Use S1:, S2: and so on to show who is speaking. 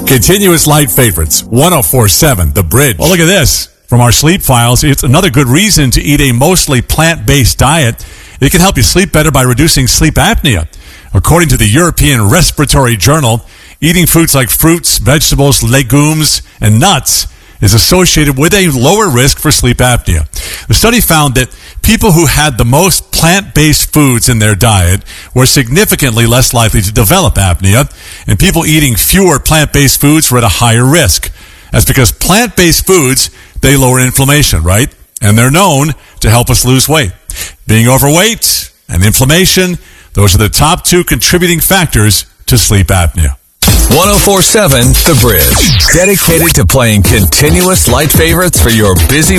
S1: Continuous light favorites, 104.7 The Bridge. Well, look at this. From our sleep files, it's another good reason to eat a mostly plant-based diet. It can help you sleep better by reducing sleep apnea. According to the European Respiratory Journal, eating foods like fruits, vegetables, legumes, and nuts is associated with a lower risk for sleep apnea. The study found that people who had the most plant-based foods in their diet were significantly less likely to develop apnea, and people eating fewer plant-based foods were at a higher risk. That's because plant-based foods, they lower inflammation, right? And they're known to help us lose weight. Being overweight and inflammation, those are the top two contributing factors to sleep apnea.
S2: 104.7 The Bridge. Dedicated to playing continuous light favorites for your busy